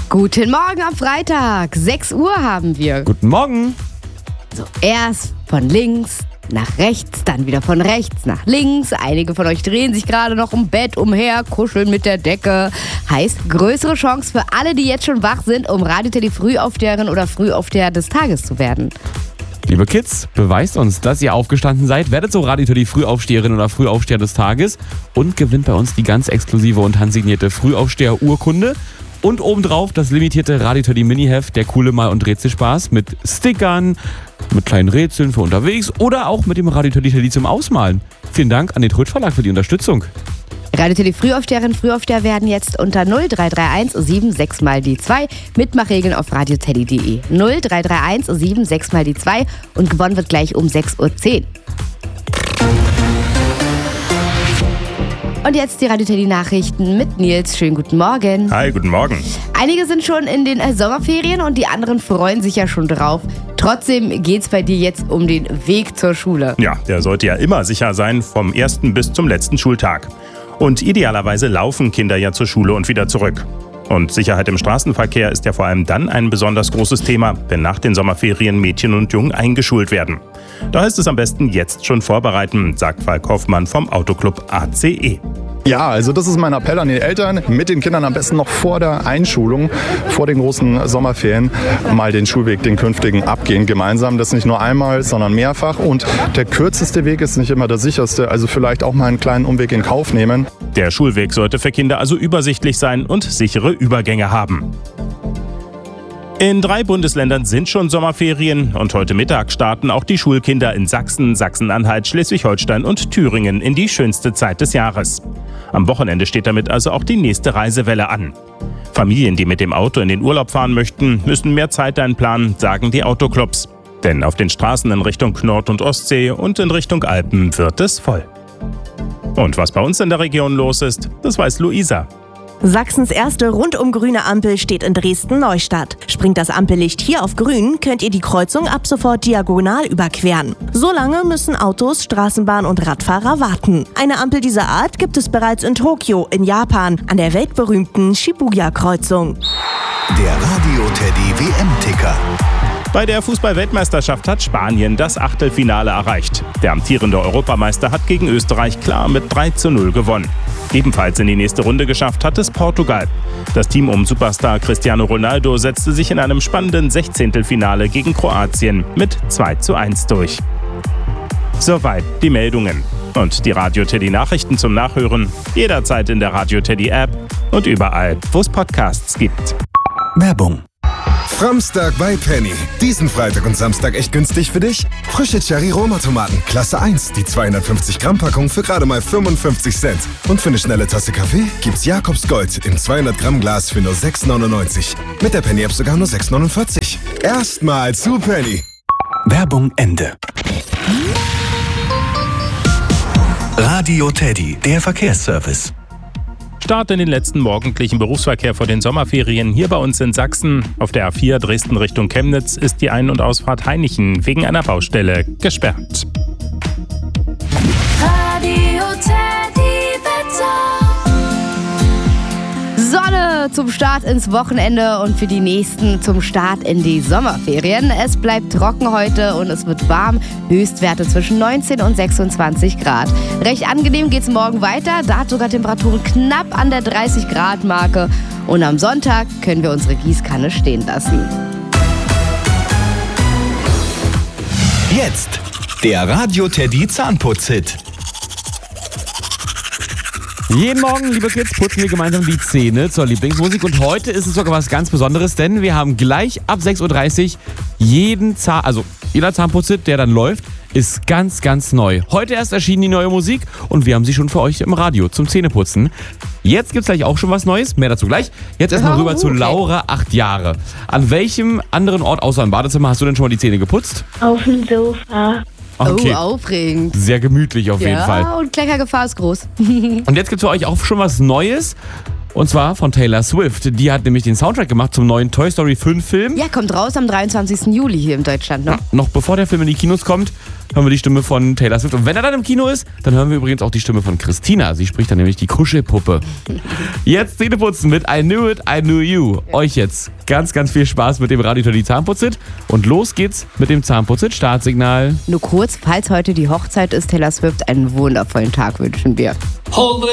Guten Morgen am Freitag, 6 Uhr haben wir. Guten Morgen. So, erst von links nach rechts, dann wieder von rechts nach links. Einige von euch drehen sich gerade noch im Bett umher, kuscheln mit der Decke. Heißt, größere Chance für alle, die jetzt schon wach sind, um Radio Teddy Frühaufsteherin oder Frühaufsteher des Tages zu werden. Liebe Kids, beweist uns, dass ihr aufgestanden seid, werdet so Radio Teddy Frühaufsteherin oder Frühaufsteher des Tages und gewinnt bei uns die ganz exklusive und handsignierte Frühaufsteher-Urkunde. Und obendrauf das limitierte Radio Teddy Mini-Heft, der coole Mal- und Rätselspaß mit Stickern, mit kleinen Rätseln für unterwegs oder auch mit dem Radio Teddy zum Ausmalen. Vielen Dank an den Tröd Verlag für die Unterstützung. Radio Teddy Frühaufsteherinnen, Frühaufsteher werden jetzt unter 0331 76 mal die 2 Mitmachregeln auf radioteddy.de. 0331 76 mal die 2 und gewonnen wird gleich um 6.10 Uhr. Und jetzt die Radio Teddy Nachrichten mit Nils. Schönen guten Morgen. Hi, guten Morgen. Einige sind schon in den Sommerferien und die anderen freuen sich ja schon drauf. Trotzdem geht's bei dir jetzt um den Weg zur Schule. Ja, der sollte ja immer sicher sein, vom ersten bis zum letzten Schultag. Und idealerweise laufen Kinder ja zur Schule und wieder zurück. Und Sicherheit im Straßenverkehr ist ja vor allem dann ein besonders großes Thema, wenn nach den Sommerferien Mädchen und Jungen eingeschult werden. Da heißt es am besten jetzt schon vorbereiten, sagt Falk Hoffmann vom Autoclub ACE. Ja, also das ist mein Appell an die Eltern, mit den Kindern am besten noch vor der Einschulung, vor den großen Sommerferien, mal den Schulweg, den künftigen, abgehen gemeinsam. Das nicht nur einmal, sondern mehrfach. Und der kürzeste Weg ist nicht immer der sicherste, also vielleicht auch mal einen kleinen Umweg in Kauf nehmen. Der Schulweg sollte für Kinder also übersichtlich sein und sichere Übergänge haben. In 3 Bundesländern sind schon Sommerferien und heute Mittag starten auch die Schulkinder in Sachsen, Sachsen-Anhalt, Schleswig-Holstein und Thüringen in die schönste Zeit des Jahres. Am Wochenende steht damit also auch die nächste Reisewelle an. Familien, die mit dem Auto in den Urlaub fahren möchten, müssen mehr Zeit einplanen, sagen die Autoclubs. Denn auf den Straßen in Richtung Nord- und Ostsee und in Richtung Alpen wird es voll. Und was bei uns in der Region los ist, das weiß Luisa. Sachsens erste rundum grüne Ampel steht in Dresden-Neustadt. Springt das Ampellicht hier auf grün, könnt ihr die Kreuzung ab sofort diagonal überqueren. So lange müssen Autos, Straßenbahn und Radfahrer warten. Eine Ampel dieser Art gibt es bereits in Tokio, in Japan, an der weltberühmten Shibuya-Kreuzung. Der Radio Teddy WM-Ticker. Bei der Fußball-Weltmeisterschaft hat Spanien das Achtelfinale erreicht. Der amtierende Europameister hat gegen Österreich klar mit 3:0 gewonnen. Ebenfalls in die nächste Runde geschafft hat es Portugal. Das Team um Superstar Cristiano Ronaldo setzte sich in einem spannenden 16. gegen Kroatien mit 2:1 durch. Soweit die Meldungen. Und die Radio Teddy Nachrichten zum Nachhören jederzeit in der Radio Teddy App und überall, wo es Podcasts gibt. Werbung. Framstag bei Penny. Diesen Freitag und Samstag echt günstig für dich? Frische Cherry-Roma-Tomaten, Klasse 1, die 250-Gramm-Packung für gerade mal 55 Cent. Und für eine schnelle Tasse Kaffee gibt's Jakobs Gold im 200-Gramm-Glas für nur 6,99. Mit der Penny-App sogar nur 6,49. Erstmal zu Penny. Werbung Ende. Radio Teddy, der Verkehrsservice. Start in den letzten morgendlichen Berufsverkehr vor den Sommerferien hier bei uns in Sachsen. Auf der A4 Dresden Richtung Chemnitz ist die Ein- und Ausfahrt Hainichen wegen einer Baustelle gesperrt. Radio Teddy Sonne zum Start ins Wochenende und für die nächsten zum Start in die Sommerferien. Es bleibt trocken heute und es wird warm. Höchstwerte zwischen 19 und 26 Grad. Recht angenehm geht's morgen weiter. Da hat sogar Temperaturen knapp an der 30-Grad-Marke. Und am Sonntag können wir unsere Gießkanne stehen lassen. Jetzt der Radio Teddy Zahnputz-Hit. Jeden Morgen, liebe Kids, putzen wir gemeinsam die Zähne zur Lieblingsmusik. Und heute ist es sogar was ganz Besonderes, denn wir haben gleich ab 6.30 Uhr jeder Zahnputzhit, der dann läuft, ist ganz, ganz neu. Heute erst erschienen die neue Musik und wir haben sie schon für euch im Radio zum Zähneputzen. Jetzt gibt's gleich auch schon was Neues, mehr dazu gleich. Jetzt erstmal rüber zu Laura, 8 Jahre. An welchem anderen Ort außer im Badezimmer hast du denn schon mal die Zähne geputzt? Auf dem Sofa. Okay. Oh, aufregend. Sehr gemütlich auf jeden Fall. Ja, und Kleckergefahr ist groß. Und jetzt gibt es für euch auch schon was Neues. Und zwar von Taylor Swift. Die hat nämlich den Soundtrack gemacht zum neuen Toy Story 5 Film. Ja, kommt raus am 23. Juli hier in Deutschland. Ne? Ja, noch bevor der Film in die Kinos kommt, hören wir die Stimme von Taylor Swift. Und wenn er dann im Kino ist, dann hören wir übrigens auch die Stimme von Christina. Sie spricht dann nämlich die Kuschelpuppe. Jetzt Zähneputzen mit I Knew It, I Knew You. Euch jetzt ganz, ganz viel Spaß mit dem Radio Teddy Zahnputzit. Und los geht's mit dem Zahnputzit-Startsignal. Nur kurz, falls heute die Hochzeit ist, Taylor Swift, einen wundervollen Tag wünschen wir.